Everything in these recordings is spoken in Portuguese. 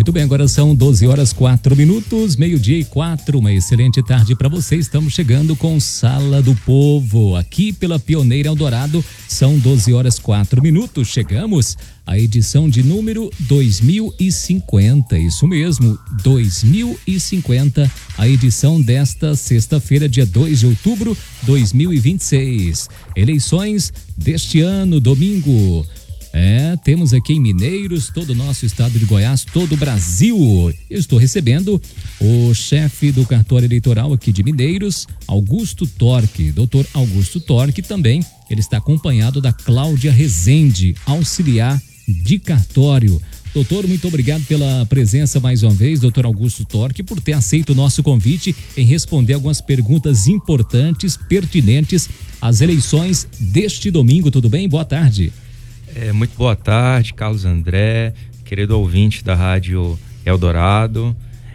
Muito bem, agora são 12h04, meio-dia e 4. Uma excelente tarde para você. Estamos chegando com Sala do Povo, aqui pela Pioneira Eldorado. São 12h04. Chegamos à edição de número 2050. Isso mesmo, 2050. A edição desta sexta-feira, dia 2 de outubro de 2026. Eleições deste ano, domingo. Temos aqui em Mineiros, todo o nosso estado de Goiás, todo o Brasil. Eu estou recebendo o chefe do cartório eleitoral aqui de Mineiros, Augusto Torque, doutor Augusto Torque também. Ele está acompanhado da Cláudia Rezende, auxiliar de cartório. Doutor, muito obrigado pela presença mais uma vez, doutor Augusto Torque, por ter aceito o nosso convite em responder algumas perguntas importantes, pertinentes às eleições deste domingo. Tudo bem? Boa tarde. Muito boa tarde, Carlos André, querido ouvinte da Rádio Eldorado.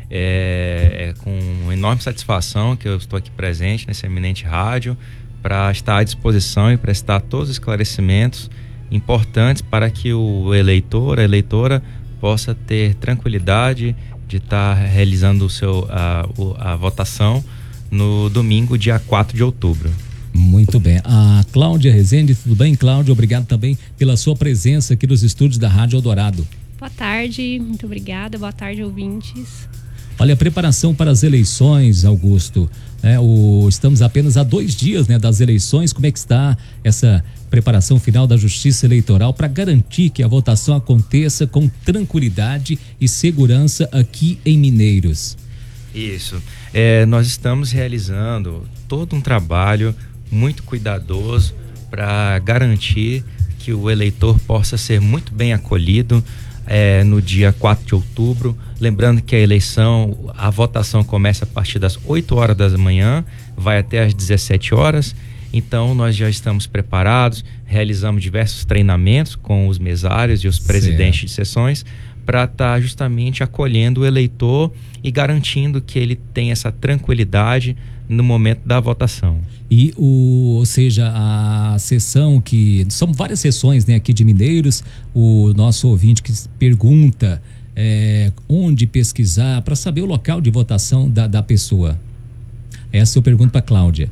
Com enorme satisfação que eu estou aqui presente nesse eminente rádio para estar à disposição e prestar todos os esclarecimentos importantes para que o eleitor, a eleitora, possa ter tranquilidade de estar realizando a votação no domingo, dia 4 de outubro. Muito bem. A Cláudia Rezende, tudo bem, Cláudia? Obrigado também pela sua presença aqui nos estúdios da Rádio Eldorado. Boa tarde, muito obrigada. Boa tarde, ouvintes. Olha, a preparação para as eleições, Augusto, estamos apenas a 2 dias, das eleições. Como é que está essa preparação final da Justiça Eleitoral para garantir que a votação aconteça com tranquilidade e segurança aqui em Mineiros? Isso. Nós estamos realizando todo um trabalho muito cuidadoso para garantir que o eleitor possa ser muito bem acolhido no dia 4 de outubro. Lembrando que a votação começa a partir das 8 horas da manhã, vai até às 17 horas. Então nós já estamos preparados, realizamos diversos treinamentos com os mesários e os presidentes de sessões para estar justamente acolhendo o eleitor e garantindo que ele tenha essa tranquilidade no momento da votação. E ou seja, a sessão que são várias sessões, aqui de Mineiros, o nosso ouvinte que pergunta onde pesquisar para saber o local de votação da pessoa. Essa eu pergunto para a Cláudia.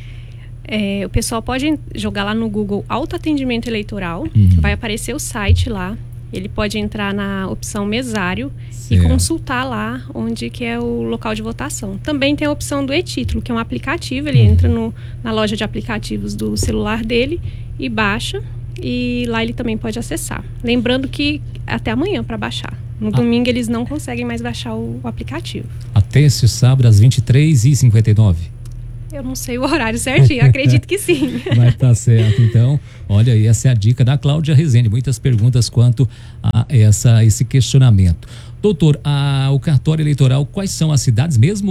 O pessoal pode jogar lá no Google autoatendimento eleitoral, vai aparecer o site lá. Ele pode entrar na opção mesário e consultar lá onde que é o local de votação. Também tem a opção do e-título, que é um aplicativo. Ele entra na loja de aplicativos do celular dele e baixa. E lá ele também pode acessar. Lembrando que até amanhã para baixar. No domingo eles não conseguem mais baixar o aplicativo. Até esse sábado às 23h59. Eu não sei o horário certinho, acredito que sim. Mas tá certo, então, olha aí, essa é a dica da Cláudia Rezende, muitas perguntas quanto a esse questionamento. Doutor, o cartório eleitoral, quais são as cidades mesmo?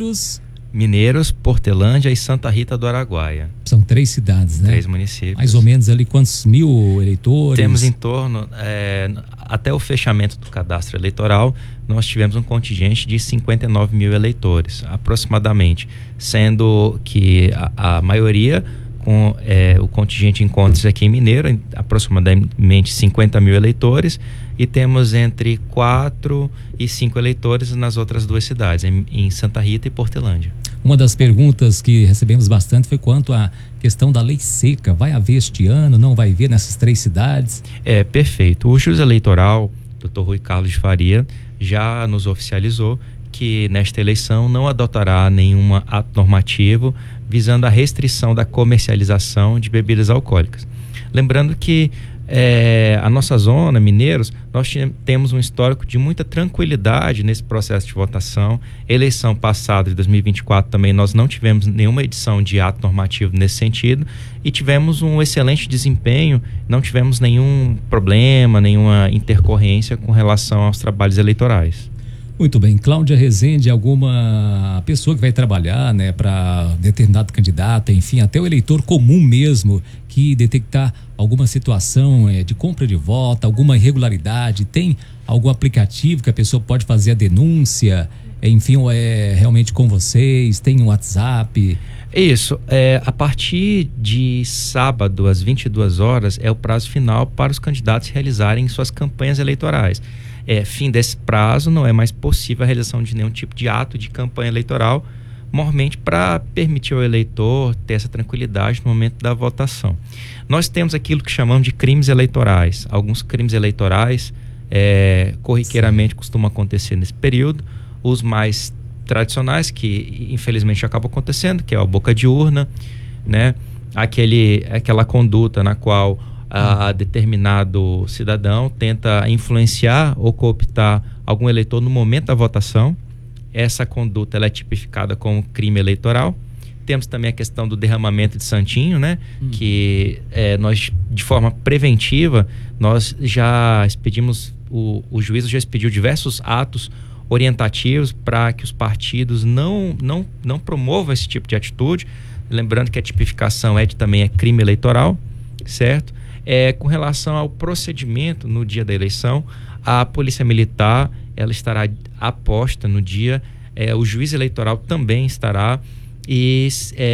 Mineiros, Portelândia e Santa Rita do Araguaia. São 3 cidades, 3 municípios. Mais ou menos ali quantos mil eleitores? Temos em torno, até o fechamento do cadastro eleitoral, nós tivemos um contingente de 59 mil eleitores, aproximadamente, sendo que a maioria com o contingente encontra-se aqui em Mineiro, aproximadamente 50 mil eleitores, e temos entre 4 e 5 eleitores nas outras 2 cidades, em Santa Rita e Portelândia. Uma das perguntas que recebemos bastante foi quanto à questão da lei seca. Vai haver este ano, não vai haver nessas 3 cidades? Perfeito. O juiz eleitoral, Dr. Rui Carlos de Faria, já nos oficializou que nesta eleição não adotará nenhum ato normativo visando a restrição da comercialização de bebidas alcoólicas. Lembrando que a nossa zona, Mineiros, nós temos um histórico de muita tranquilidade nesse processo de votação. Eleição passada de 2024 também nós não tivemos nenhuma edição de ato normativo nesse sentido e tivemos um excelente desempenho, não tivemos nenhum problema, nenhuma intercorrência com relação aos trabalhos eleitorais. Muito bem. Cláudia Rezende, alguma pessoa que vai trabalhar, para determinado candidato, enfim, até o eleitor comum mesmo, que detectar alguma situação de compra de voto, alguma irregularidade, tem algum aplicativo que a pessoa pode fazer a denúncia, enfim, ou é realmente com vocês, tem um WhatsApp? Isso, a partir de sábado às 22 horas é o prazo final para os candidatos realizarem suas campanhas eleitorais. Fim desse prazo, não é mais possível a realização de nenhum tipo de ato de campanha eleitoral, mormente para permitir ao eleitor ter essa tranquilidade no momento da votação. Nós temos aquilo que chamamos de crimes eleitorais. Alguns crimes eleitorais corriqueiramente costumam acontecer nesse período. Os mais tradicionais, que infelizmente acabam acontecendo, que é a boca de urna, né? Aquela conduta na qual determinado cidadão tenta influenciar ou cooptar algum eleitor no momento da votação. Essa conduta ela é tipificada como crime eleitoral. Temos também a questão do derramamento de santinho, né? Que nós, de forma preventiva, nós já expedimos, o juízo já expediu diversos atos orientativos para que os partidos não promovam esse tipo de atitude. Lembrando que a tipificação também é crime eleitoral, certo? Com relação ao procedimento no dia da eleição, a Polícia Militar ela estará aposta no dia, o juiz eleitoral também estará, e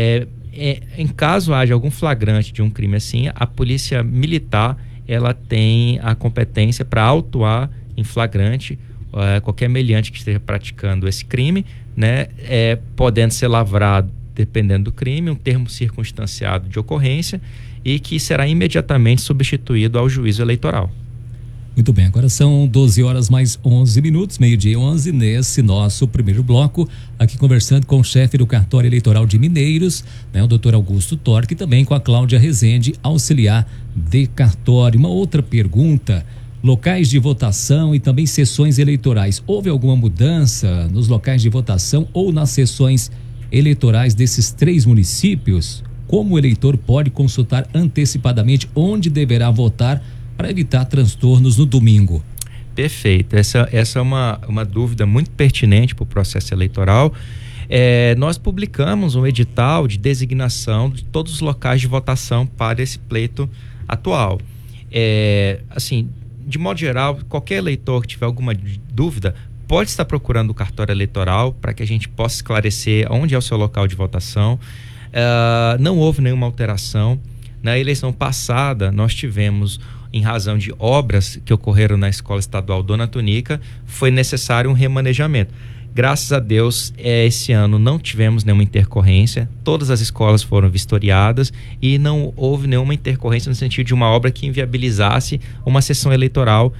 em caso haja algum flagrante de um crime assim, a Polícia Militar ela tem a competência para autuar em flagrante qualquer meliante que esteja praticando esse crime, né? Podendo ser lavrado, dependendo do crime, um termo circunstanciado de ocorrência e que será imediatamente substituído ao juízo eleitoral. Muito bem, agora são 12 horas mais 11 minutos, meio-dia 11, nesse nosso primeiro bloco, aqui conversando com o chefe do cartório eleitoral de Mineiros, né, o doutor Augusto Torque, e também com a Cláudia Rezende, auxiliar de cartório. Uma outra pergunta: locais de votação e também sessões eleitorais, houve alguma mudança nos locais de votação ou nas sessões eleitorais desses 3 municípios? Como o eleitor pode consultar antecipadamente onde deverá votar para evitar transtornos no domingo? Perfeito, essa é uma dúvida muito pertinente para o processo eleitoral. Nós publicamos um edital de designação de todos os locais de votação para esse pleito atual. Assim, de modo geral, qualquer eleitor que tiver alguma dúvida pode estar procurando o cartório eleitoral para que a gente possa esclarecer onde é o seu local de votação. Não houve nenhuma alteração. Na eleição passada, nós tivemos, em razão de obras que ocorreram na Escola Estadual Dona Tunica, foi necessário um remanejamento. Graças a Deus, esse ano não tivemos nenhuma intercorrência, todas as escolas foram vistoriadas e não houve nenhuma intercorrência no sentido de uma obra que inviabilizasse uma sessão eleitoral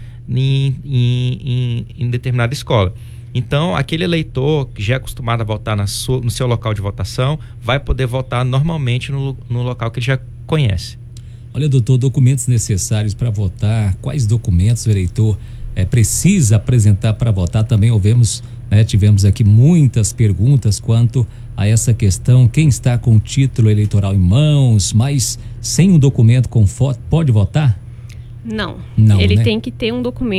em determinada escola. Então, aquele eleitor que já é acostumado a votar no seu local de votação vai poder votar normalmente no local que ele já conhece. Olha, doutor, documentos necessários para votar, quais documentos o eleitor precisa apresentar para votar? Também tivemos aqui muitas perguntas quanto a essa questão. Quem está com o título eleitoral em mãos, mas sem um documento com foto, pode votar? Não, Não, ele né? tem que ter um documento